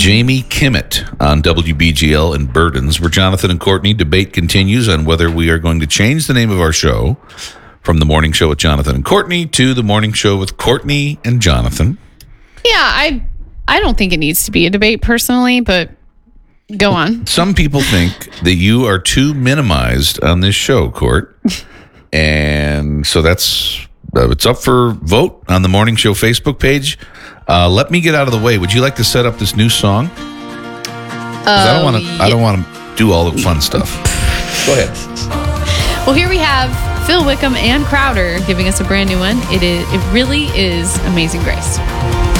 Jamie Kimmett on WBGL and Burdens, where Jonathan and Courtney debate continues on whether we are going to change the name of our show from The Morning Show with Jonathan and Courtney to The Morning Show with Courtney and Jonathan. Yeah, I don't think it needs to be a debate personally, but go on. Some people think that you are too minimized on this show, Court. And so it's up for vote on the Morning Show Facebook page. Let me get out of the way. Would you like to set up this new song? 'Cause I don't want to do all the fun stuff. Go ahead. Well, here we have Phil Wickham and Crowder giving us a brand new one. It really is Amazing Grace.